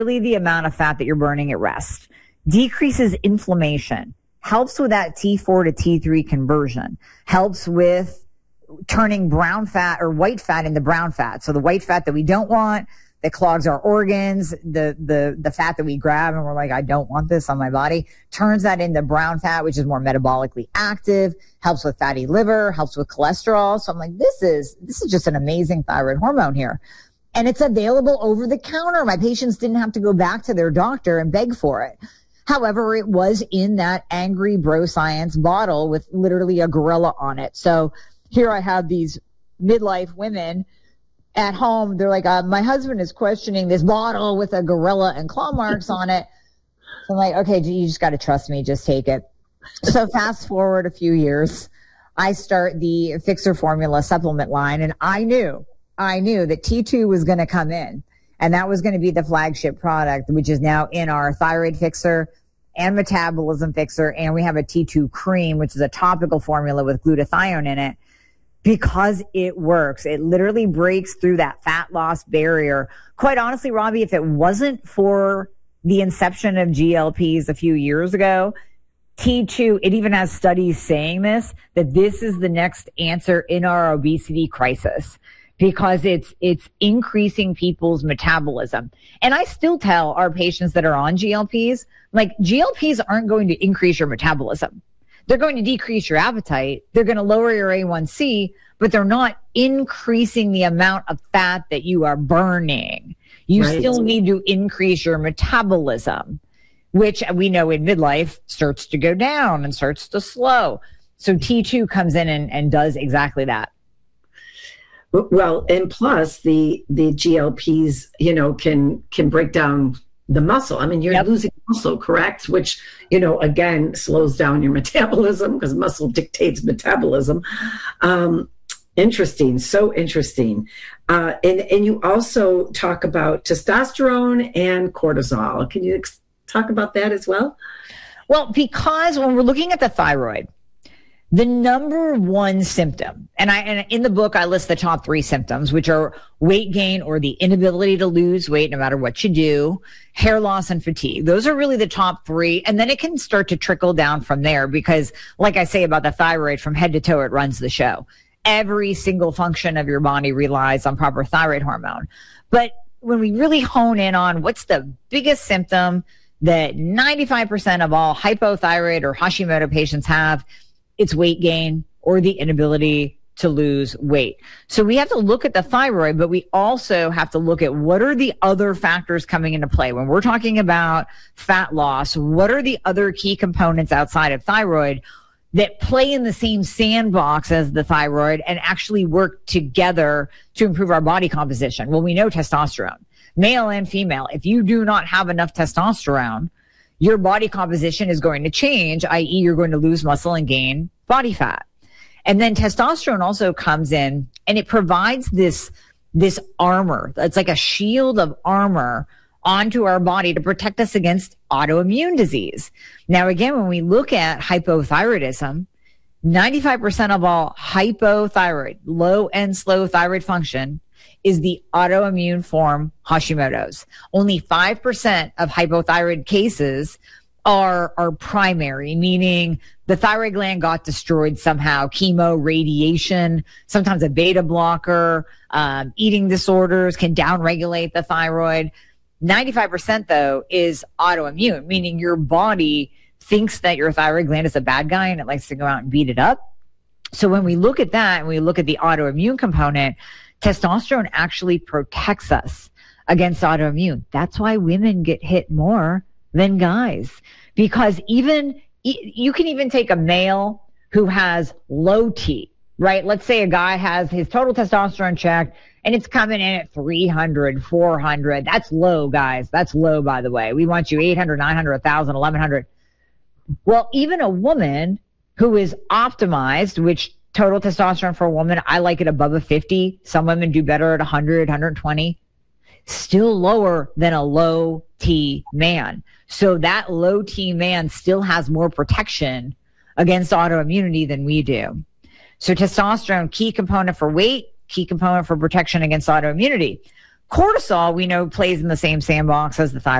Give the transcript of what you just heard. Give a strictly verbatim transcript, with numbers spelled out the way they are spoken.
really the amount of fat that you're burning at rest, decreases inflammation, helps with that T four to T three conversion, helps with turning brown fat or white fat into brown fat. So the white fat that we don't want, that clogs our organs, the, the, the fat that we grab and we're like, I don't want this on my body, turns that into brown fat, which is more metabolically active, helps with fatty liver, helps with cholesterol. So I'm like, this is, this is just an amazing thyroid hormone here. And it's available over the counter. My patients didn't have to go back to their doctor and beg for it. However, it was in that Angry Bro Science bottle with literally a gorilla on it. So here I have these midlife women at home. They're like, uh, my husband is questioning this bottle with a gorilla and claw marks on it. So I'm like, okay, you just got to trust me. Just take it. So fast forward a few years, I start the Fixer Formula supplement line, and I knew, I knew that T two was going to come in, and that was going to be the flagship product, which is now in our Thyroid Fixer and Metabolism Fixer. And we have a T two cream, which is a topical formula with glutathione in it, because it works. It literally breaks through that fat loss barrier. Quite honestly, Robbie, if it wasn't for the inception of G L Ps a few years ago, T two, it even has studies saying this, that this is the next answer in our obesity crisis, because it's, it's increasing people's metabolism. And I still tell our patients that are on G L Ps, like, G L Ps aren't going to increase your metabolism. They're going to decrease your appetite. They're going to lower your A one C, but they're not increasing the amount of fat that you are burning. You right. still need to increase your metabolism, which we know in midlife starts to go down and starts to slow. So T two comes in and, and does exactly that. Well, and plus the, the G L Ps, you know, can, can break down the muscle. I mean, you're yep. losing muscle, correct? Which, you know, again, slows down your metabolism, because muscle dictates metabolism. Um, interesting. So interesting. Uh, and, and you also talk about testosterone and cortisol. Can you ex- talk about that as well? Well, because when we're looking at the thyroid, the number one symptom, and I, and in the book, I list the top three symptoms, which are weight gain or the inability to lose weight no matter what you do, hair loss, and fatigue. Those are really the top three. And then it can start to trickle down from there, because like I say about the thyroid, from head to toe, it runs the show. Every single function of your body relies on proper thyroid hormone. But when we really hone in on what's the biggest symptom that ninety-five percent of all hypothyroid or Hashimoto patients have, it's weight gain or the inability to lose weight. So we have to look at the thyroid, but we also have to look at what are the other factors coming into play. When we're talking about fat loss, what are the other key components outside of thyroid that play in the same sandbox as the thyroid and actually work together to improve our body composition? Well, we know testosterone, male and female. If you do not have enough testosterone, your body composition is going to change, that is you're going to lose muscle and gain body fat. And then testosterone also comes in and it provides this, this armor. It's like a shield of armor onto our body to protect us against autoimmune disease. Now, again, when we look at hypothyroidism, ninety-five percent of all hypothyroid, low and slow thyroid function, is the autoimmune form Hashimoto's. Only five percent of hypothyroid cases are, are primary, meaning the thyroid gland got destroyed somehow, chemo, radiation, sometimes a beta blocker, um, eating disorders can downregulate the thyroid. ninety-five percent though is autoimmune, meaning your body thinks that your thyroid gland is a bad guy and it likes to go out and beat it up. So when we look at that and we look at the autoimmune component, testosterone actually protects us against autoimmune. That's why women get hit more than guys, because even you can even take a male who has low T, right? Let's say a guy has his total testosterone checked and it's coming in at three hundred, four hundred. That's low, guys. That's low, by the way. We want you eight hundred, nine hundred, one thousand, eleven hundred. Well, even a woman who is optimized, which total testosterone for a woman, I like it above a fifty. Some women do better at one hundred, one hundred twenty. Still lower than a low T man. So that low T man still has more protection against autoimmunity than we do. So testosterone, key component for weight, key component for protection against autoimmunity. Cortisol, we know, plays in the same sandbox as the thyroid.